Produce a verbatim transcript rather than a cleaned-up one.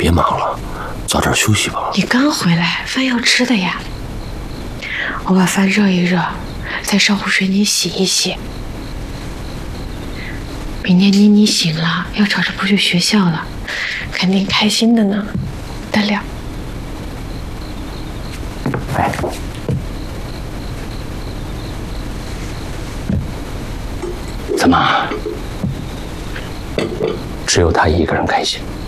别忙了，早点休息吧。 你刚回来，饭要吃的呀。我把饭热一热，再烧壶水你洗一洗。明天妮妮醒了，要吵着不去学校了，肯定开心的呢，不得了。 哎，怎么？只有他一个人开心？